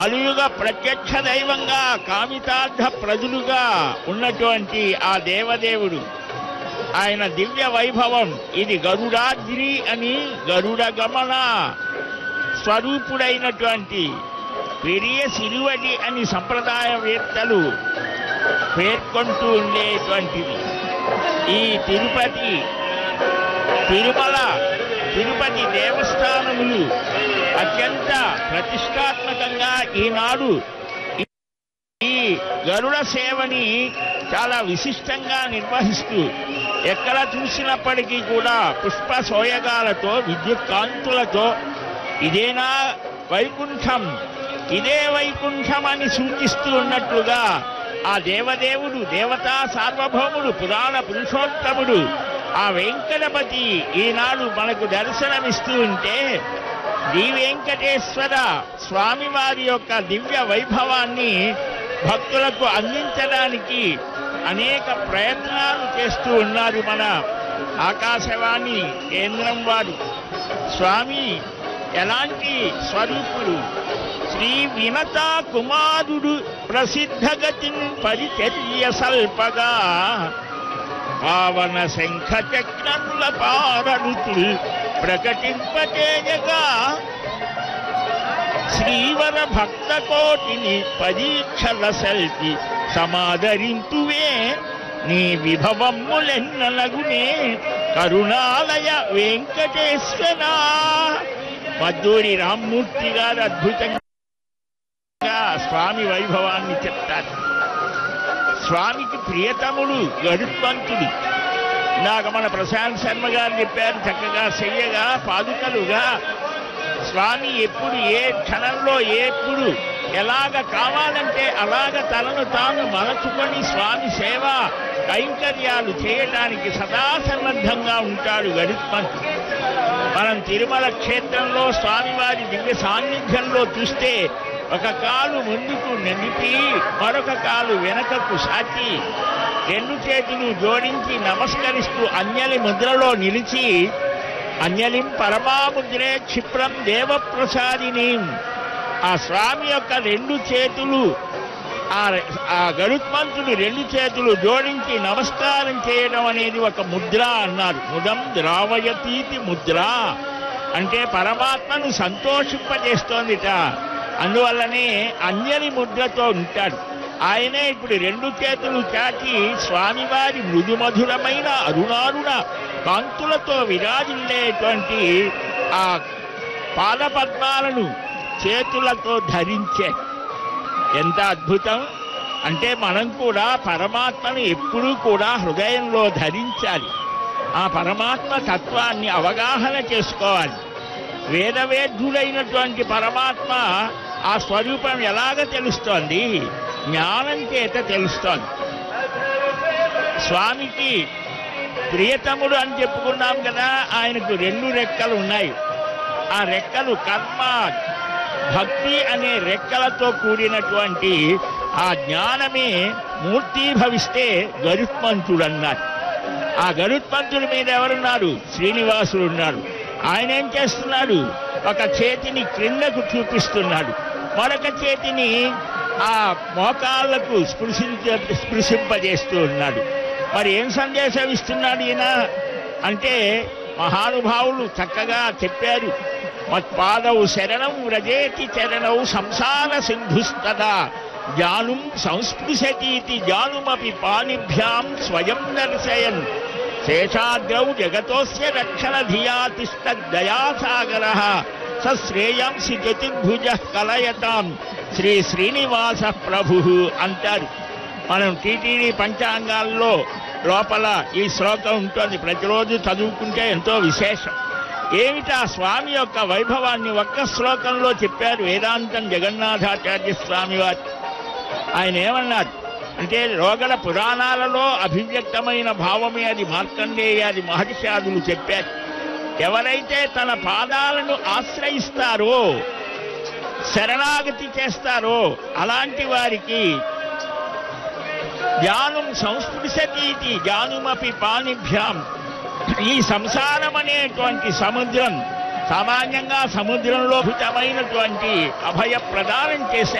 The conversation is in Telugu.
కలియుగ ప్రత్యక్ష దైవంగా కామితార్థ ప్రజలుగా ఉన్నటువంటి ఆ దేవదేవుడు ఆయన దివ్య వైభవం ఇది గరుడాద్రి అని గరుడ గమన స్వరూపుడైనటువంటి పెరియ సిరువడి అని సంప్రదాయవేత్తలు పేర్కొంటూ ఉండేటువంటిది. ఈ తిరుపతి దేవస్థానములు అత్యంత ప్రతిష్టాత్మకంగా ఈనాడు ఈ గరుడ సేవని చాలా విశిష్టంగా నిర్వహిస్తూ ఎక్కడ చూసినప్పటికీ కూడా పుష్ప సోయగాలతో విద్యుత్ కాంతులతో ఇదేనా వైకుంఠం, ఇదే వైకుంఠం అని సూచిస్తూ ఉన్నట్లుగా ఆ దేవదేవుడు దేవతా సార్వభౌముడు పురాణ పురుషోత్తముడు ఆ వెంకటపతి ఈనాడు మనకు దర్శనమిస్తూ ఉంటే శ్రీ వెంకటేశ్వర స్వామివారి యొక్క దివ్య వైభవాన్ని భక్తులకు అందించడానికి అనేక ప్రయత్నాలు చేస్తూ ఉన్నారు మన ఆకాశవాణి కేంద్రం వారు. స్వామి ఎలాంటి స్వరూపుడు, శ్రీ వినతా కుమారుడు ప్రసిద్ధగతిని పరిచర్య సల్పగా పావన శంఖ చక్రముల పారరుతులు ప్రకటింపచేయగా శ్రీవర భక్త కోటిని పరీక్షల సల్పి సమాదరింతువే నీ విభవములెన్నలగునే కరుణాలయ వెంకటేశ్వర. మద్దూరి రామ్మూర్తి గారు అద్భుతంగా స్వామి వైభవాన్ని చెప్తారు. స్వామికి ప్రియతముడు గరుత్మంతుడు. ఇందాక మన ప్రశాంత్ శర్మ గారు చెప్పారు చక్కగా చెయ్యగా పాదుకలుగా స్వామి ఎప్పుడు ఏ క్షణంలో ఎప్పుడు ఎలాగ కావాలంటే అలాగ తనను తాను మలచుకొని స్వామి సేవ కైంకర్యాలు చేయటానికి సదా సన్నద్ధంగా ఉంటాడు గరుత్మంతుడు. మనం తిరుమల క్షేత్రంలో స్వామివారి దివ్య సాన్నిధ్యంలో చూస్తే ఒక కాలు ముందుకు నిలిపి మరొక కాలు వెనకకు సాచి రెండు చేతులు జోడించి నమస్కరిస్తూ అంజలి ముద్రలో నిలిచి అంజలిం పరమాముద్రే క్షిప్రం దేవప్రసాదిని ఆ స్వామి యొక్క రెండు చేతులు ఆ గరుత్మంతుడు రెండు చేతులు జోడించి నమస్కారం చేయడం అనేది ఒక ముద్ర అన్నారు. ముదం ద్రావయతీతి ముద్ర అంటే పరమాత్మను సంతోషింపజేస్తోందిట. అందువల్లనే అంజలి ముద్రతో ఉంటాడు. ఆయనే ఇప్పుడు రెండు చేతులు చాచి స్వామివారి మృదుమధురమైన అరుణారుణ కాంతులతో విరాజిల్లేటువంటి ఆ పాదపద్మాలను చేతులతో ధరించే ఎంత అద్భుతం అంటే మనం కూడా పరమాత్మను ఎప్పుడూ కూడా హృదయంలో ధరించాలి. ఆ పరమాత్మ తత్వాన్ని అవగాహన చేసుకోవాలి. వేదవేద్యుడైనటువంటి పరమాత్మ ఆ స్వరూపం ఎలాగ తెలుస్తోంది? జ్ఞానం చేత తెలుస్తోంది. స్వామికి ప్రియతముడు అని చెప్పుకున్నాం కదా, ఆయనకు రెండు రెక్కలు ఉన్నాయి. ఆ రెక్కలు కర్మ భక్తి అనే రెక్కలతో కూడినటువంటి ఆ జ్ఞానమే మూర్తీభవిస్తే గరుత్మంతుడు అన్నారు. ఆ గరుత్మంతుడి మీద ఎవరున్నారు? శ్రీనివాసుడు ఉన్నాడు. ఆయన ఏం చేస్తున్నాడు? ఒక చేతిని క్రిందకు చూపిస్తున్నాడు, మరొక చేతిని ఆ మోకాళ్లకు స్పృశింపజేస్తూ ఉన్నాడు. మరి ఏం సందేశం ఇస్తున్నాడు ఈయన అంటే మహానుభావులు చక్కగా చెప్పారు. మత్పాదవు శరణం వ్రజేతి చరణౌ సంసార సింధుస్తదా జానుం సంస్పృశతీతి జానుమపి పాణిభ్యాం స్వయం దర్శయన్ శేషాద్రౌ జగతోస్య రక్షణ ధియా తిష్టదయాసాగరః సశ్రేయాంసి చతుర్భుజ కలయతాం శ్రీ శ్రీనివాస ప్రభు అంటారు. మనం టీటీడీ పంచాంగాల్లో లోపల ఈ శ్లోకం ఉంటుంది. ప్రతిరోజు చదువుకుంటే ఎంతో విశేషం. ఏమిటా స్వామి యొక్క వైభవాన్ని ఒక్క శ్లోకంలో చెప్పారు వేదాంతం జగన్నాథాచార్య స్వామి వారు. ఆయన ఏమన్నారు అంటే రోగల పురాణాలలో అభివ్యక్తమైన భావమే అది. మార్కండేయాది మహర్షాదులు చెప్పారు. ఎవరైతే తన పాదాలను ఆశ్రయిస్తారో శరణాగతి చేస్తారో అలాంటి వారికి జ్ఞానం సంస్పృశతీతి జ్ఞానమపి పాణిభ్యాం ఈ సంసారం అనేటువంటి సముద్రం సామాన్యంగా సముద్రంలో హితమైనటువంటి అభయ ప్రదానం చేసే